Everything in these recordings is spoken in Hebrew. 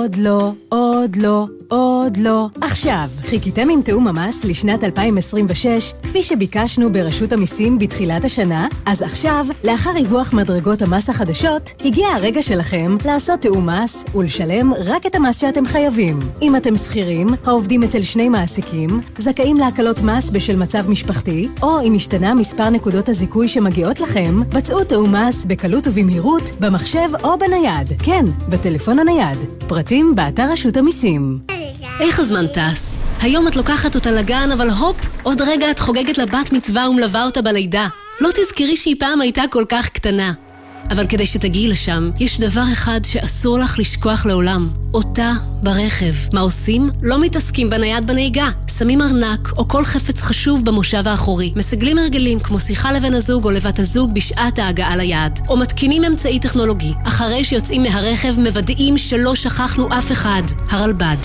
עוד לא, עוד לא, עוד לא. עכשיו, חיכיתם עם תאום המס לשנת 2026, כפי שביקשנו ברשות המיסים בתחילת השנה? אז עכשיו, לאחר ריווח מדרגות המס החדשות, הגיע הרגע שלכם לעשות תאום מס ולשלם רק את המס שאתם חייבים. אם אתם שכירים, העובדים אצל שני מעסיקים, זכאים להקלות מס בשל מצב משפחתי, או אם השתנה מספר נקודות הזיכוי שמגיעות לכם, בצעו תאום מס בקלות ובמהירות, במחשב או בנייד. כן, בטלפון הנייד. פרטים באתר רשות המיסים. איך הזמן טס? היום את לוקחת אותה לגן, אבל הופ, עוד רגע את חוגגת לבת מצווה ומלווה אותה בלידה. לא תזכרי שהיא פעם הייתה כל כך קטנה. אבל כדי שתגיעי לשם, יש דבר אחד שאסור לך לשכוח לעולם. אותה ברכב. מה עושים? לא מתעסקים בנייד בנהיגה. שמים ארנק או כל חפץ חשוב במושב האחורי. מסגלים הרגלים כמו שיחה לבן הזוג או לבת הזוג בשעת ההגעה ליעד. או מתקינים אמצעי טכנולוגי. אחרי שיוצאים מהרכב מוודאים שלא שכחנו אף אחד. הרלב"ד.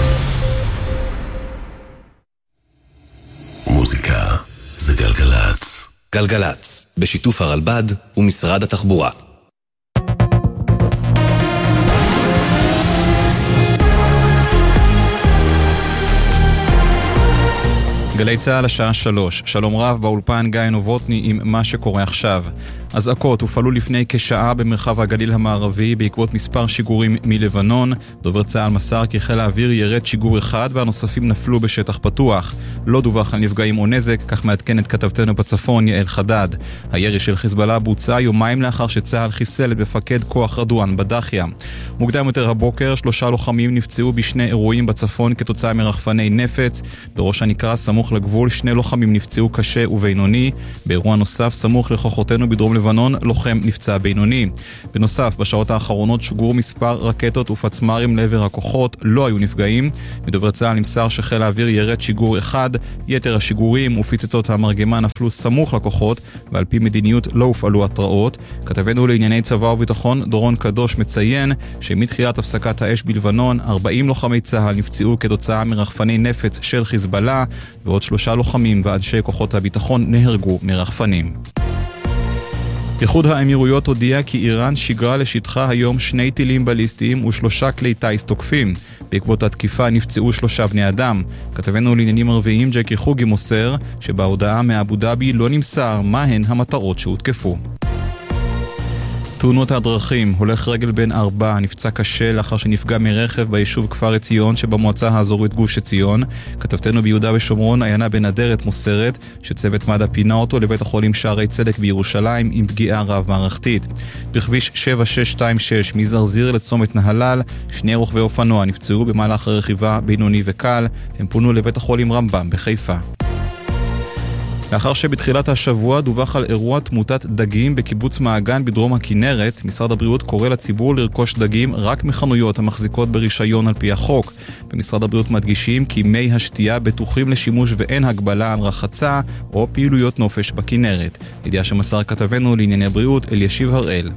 מוזיקה זה גלגלץ. גלגלץ, בשיתוף הרלב"ד ומשרד התחבורה. גלי צהל השעה 3. שלום רב, באולפן גיא נובוטני עם מה שקורה עכשיו. אזעקות הופעלו לפני כשעה במרחב הגליל המערבי בעקבות מספר שיגורים מלבנון. דובר צהל מסר כי חיל האוויר ירד שיגור אחד והנוספים נפלו בשטח פתוח. לא דווח על נפגעים או נזק, כך מעדכנת כתבתנו בצפון יעל חדד. הירי של חיזבאללה בוצע יומיים לאחר שצהל חיסל את מפקד כוח רדואן בדחיה. מוקדם יותר הבוקר 3 לוחמים נפצעו בשני אירועים בצפון כתוצאה מרחפני נפץ. בראש הנקרה סמוך לגבול 2 לוחמים נפצעו קשה ובינוני. באירוע נוסף סמוך לכוחותינו בדרום לבנון לוחם נפצע בינוני. בנוסף, בשעות האחרונות שוגרו מספר רקטות ופצמרים לעבר הכוחות, לא היו נפגעים. מדובר צה"ל נמסר שחיל האוויר ירד שיגור אחד, יתר השיגורים ופצצות המרגמה נפלו סמוך לכוחות, ועל פי מדיניות לא הופעלו התראות. כתבנו לענייני צבא וביטחון דורון קדוש מציין שמתחילת הפסקת האש בלבנון 40 לוחמי צה"ל נפצעו כתוצאה מרחפני נפץ של חיזבאללה, ועוד 3 לוחמים ואנשי כוחות הביטחון נהרגו מרחפנים. איחוד האמירויות הודיע כי איראן שיגרה לשטחה היום 2 טילים בליסטיים ו3 כלי טייס תוקפים. בעקבות התקיפה נפצעו 3 בני אדם. כתבנו לעניינים ערביים ג'קי חוגי מוסר שבהודעה מאבו דאבי לא נמסר מהן המטרות שהותקפו. תאונות הדרכים, הולך רגל בן 4 נפצע קשה לאחר שנפגע מרכב ביישוב כפר עציון שבמועצה האזורית גוש עציון. כתבתנו ביהודה ושומרון עיינה בן אדרת מוסרת שצוות מד"א פינה אותו לבית החולים שערי צדק בירושלים עם פגיעה רב מערכתית. בכביש 7626 מזרזיר לצומת נהלל 2 רוכבי אופנוע נפצעו במהלך הרכיבה בינוני וקל. הם פונו לבית החולים רמב"ם בחיפה. לאחר שבתחילת השבוע דווח על אירוע תמותת דגים בקיבוץ מעגן בדרום הכנרת, משרד הבריאות קורא לציבור לרכוש דגים רק מחנויות המחזיקות ברישיון על פי החוק. במשרד הבריאות מדגישים כי מי השתייה בטוחים לשימוש ואין הגבלה על רחצה או פעילויות נופש בכנרת. ידיעה שמסר כתבנו לענייני בריאות אלישיב הראל.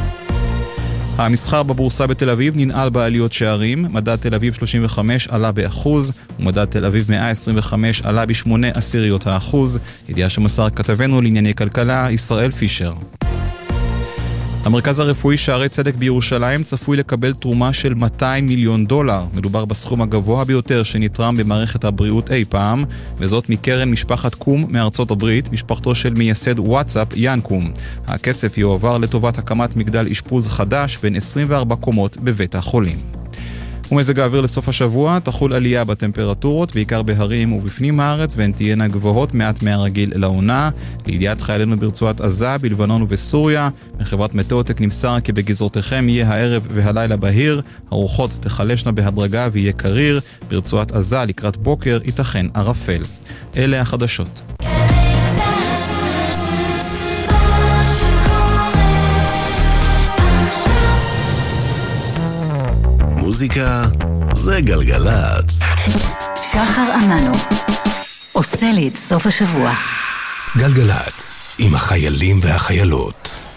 המסחר בבורסה בתל אביב ננעל בעליות שערים, מדד תל אביב 35 עלה ב1% ומדד תל אביב 125 עלה ב0.8%. ידיעה שמסר כתבנו לענייני כלכלה ישראל פישר. המרכז הרפואי שערי צדק בירושלים צפוי לקבל תרומה של $200 מיליון. מדובר בסכום הגבוה ביותר שנתרם במערכת הבריאות אי פעם, וזאת מקרן משפחת קום מארצות הברית, משפחתו של מייסד וואטסאפ יאן קום. הכסף יועבר לטובת הקמת מגדל אשפוז חדש בין 24 קומות בבית החולים. ומזג האוויר לסוף השבוע, תחול עלייה בטמפרטורות, בעיקר בהרים ובפנים הארץ, והן תהיינה גבוהות מעט מהרגיל לעונה. לידיעת חיילינו ברצועת עזה, בלבנון ובסוריה, מחברת מטאוטק נמסר כי בגזרותיכם יהיה הערב והלילה בהיר, הרוחות תחלשנה בהדרגה ויהיה קריר, ברצועת עזה לקראת בוקר ייתכן ערפל. אלה החדשות. מוזיקה זה גלגלץ. שחר אמנו עושה לי את סוף השבוע. גלגלץ עם החיילים והחיילות.